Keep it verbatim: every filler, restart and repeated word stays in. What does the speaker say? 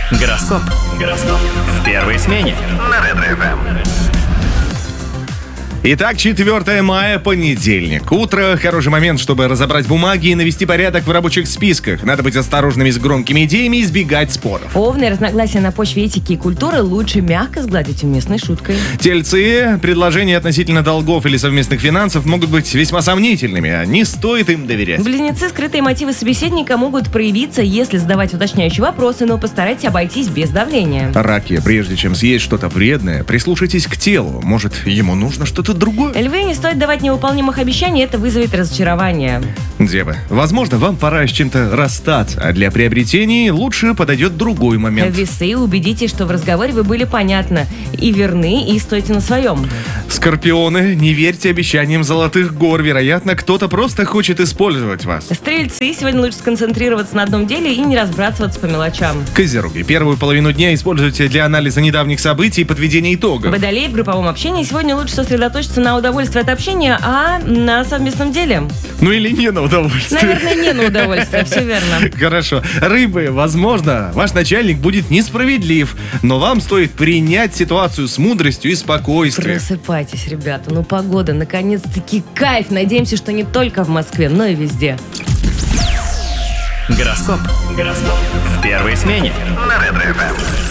Гороскоп. Гороскоп. В первой смене. На Ретро-ФМ. Итак, четвёртое мая, понедельник. Утро – хороший момент, чтобы разобрать бумаги и навести порядок в рабочих списках. Надо быть осторожными с громкими идеями и избегать споров. Овны, разногласия на почве этики и культуры лучше мягко сгладить уместной шуткой. Тельцы, предложения относительно долгов или совместных финансов могут быть весьма сомнительными, а не стоит им доверять. Близнецы, скрытые мотивы собеседника могут проявиться, если задавать уточняющие вопросы, но постарайтесь обойтись без давления. Раки, прежде чем съесть что-то вредное, прислушайтесь к телу. Может, ему нужно что-то другое? Львы, не стоит давать невыполнимых обещаний, это вызовет разочарование. Девы, возможно, вам пора с чем-то расстаться, а для приобретений лучше подойдет другой момент. Весы, убедитесь, что в разговоре вы были понятны и верны, и стойте на своем. Скорпионы, не верьте обещаниям золотых гор. Вероятно, кто-то просто хочет использовать вас. Стрельцы, сегодня лучше сконцентрироваться на одном деле и не разбрасываться по мелочам. Козероги, первую половину дня используйте для анализа недавних событий и подведения итогов. Водолеи, в групповом общении сегодня лучше сосредоточиться на удовольствии от общения, а на совместном деле. Ну или не на удовольствие. Наверное, не на удовольствие, все верно. Хорошо. Рыбы, возможно, ваш начальник будет несправедлив, но вам стоит принять ситуацию с мудростью и спокойствием. Просыпайтесь, ребята, ну погода, наконец-таки кайф. Надеемся, что не только в Москве, но и везде. Гороскоп. Гороскоп. В первой смене. На Ретро-ФМ.